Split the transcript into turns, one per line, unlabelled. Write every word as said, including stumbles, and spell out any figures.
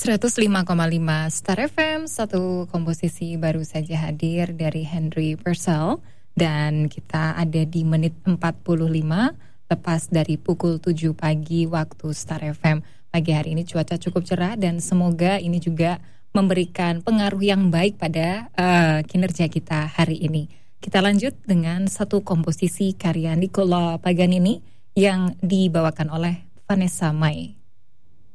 seratus lima koma lima Star F M, satu komposisi baru saja hadir dari Henry Purcell. Dan kita ada di menit empat puluh lima, lepas dari pukul tujuh pagi waktu Star F M. Pagi hari ini cuaca cukup cerah dan semoga ini juga memberikan pengaruh yang baik pada uh, kinerja kita hari ini. Kita lanjut dengan satu komposisi karya Niccolo Paganini yang dibawakan oleh Vanessa Mai.